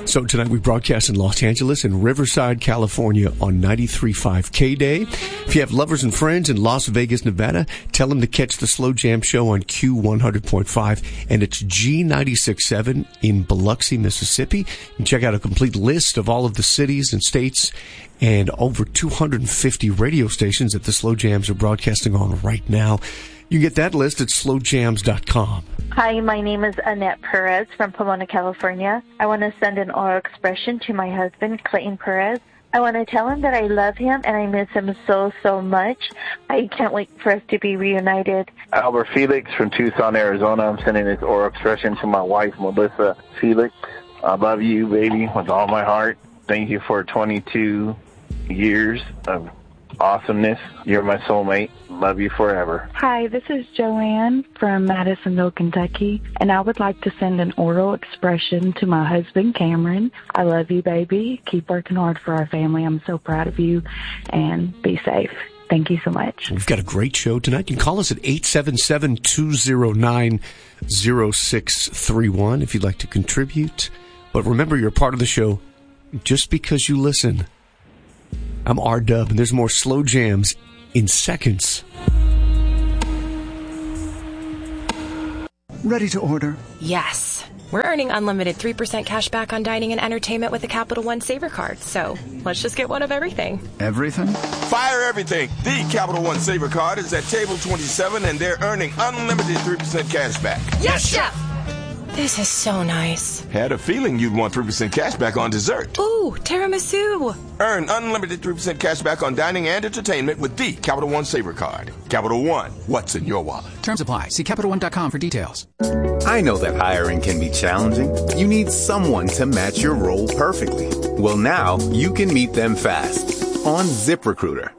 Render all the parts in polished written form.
So tonight we broadcast in Los Angeles and Riverside, California on 93.5 K-Day. If you have lovers and friends in Las Vegas, Nevada, tell them to catch the Slow Jam Show on Q100.5. And it's G96.7 in Biloxi, Mississippi. You can check out a complete list of all of the cities and states and over 250 radio stations that the Slow Jams are broadcasting on right now. You can get that list at slowjams.com. Hi, my name is Annette Perez from Pomona, California. I want to send an oral expression to my husband, Clayton Perez. I want to tell him that I love him and I miss him so, so much. I can't wait for us to be reunited. Albert Felix from Tucson, Arizona. I'm sending this oral expression to my wife, Melissa Felix. I love you, baby, with all my heart. Thank you for 22 years of awesomeness. You're my soulmate. Love you forever. Hi, this is Joanne from Madisonville, Kentucky, and I would like to send an oral expression to my husband, Cameron. I love you, baby. Keep working hard for our family. I'm so proud of you, and be safe. Thank you so much. We've got a great show tonight. You can call us at 877-209-0631 if you'd like to contribute. But remember, you're a part of the show just because you listen. I'm R-Dub, and there's more Slow Jams in seconds. Ready to order? Yes. We're earning unlimited 3% cash back on dining and entertainment with the Capital One Saver Card, so let's just get one of everything. Everything? Fire everything! The Capital One Saver Card is at table 27, and they're earning unlimited 3% cash back. Yes, Chef! This is so nice. Had a feeling you'd want 3% cash back on dessert. Ooh, tiramisu. Earn unlimited 3% cash back on dining and entertainment with the Capital One Saver Card. Capital One, what's in your wallet? Terms apply. See CapitalOne.com for details. I know that hiring can be challenging. You need someone to match your role perfectly. Well, now you can meet them fast on ZipRecruiter.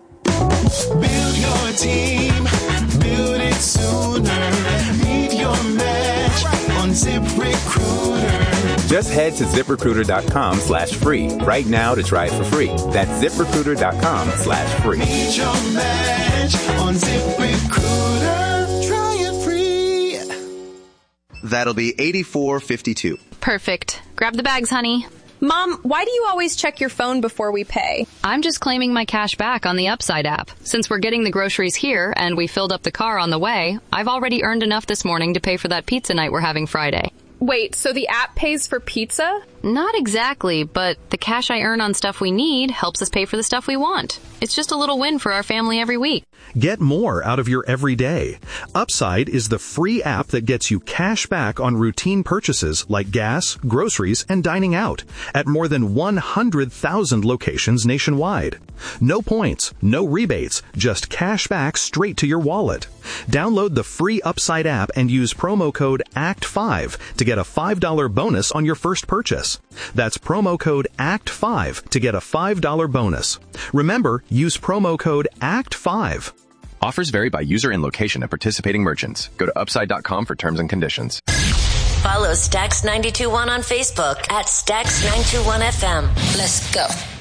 Build your team. Build it sooner. Meet your match on ZipRecruiter. Just head to ZipRecruiter.com/free right now to try it for free. That's ZipRecruiter.com/free. Meet your match on ZipRecruiter. Try it free. That'll be $84.52. Perfect. Grab the bags, honey. Mom, why do you always check your phone before we pay? I'm just claiming my cash back on the Upside app. Since we're getting the groceries here and we filled up the car on the way, I've already earned enough this morning to pay for that pizza night we're having Friday. Wait, so the app pays for pizza? Not exactly, but the cash I earn on stuff we need helps us pay for the stuff we want. It's just a little win for our family every week. Get more out of your everyday. Upside is the free app that gets you cash back on routine purchases like gas, groceries, and dining out at more than 100,000 locations nationwide. No points, no rebates, just cash back straight to your wallet. Download the free Upside app and use promo code ACT5 to get a $5 bonus on your first purchase. That's promo code ACT5 to get a $5 bonus. Remember, use promo code ACT5. Offers vary by user and location at participating merchants. Go to upside.com for terms and conditions. Follow Stax 92.1 on Facebook at Stax 92.1 FM. Let's go.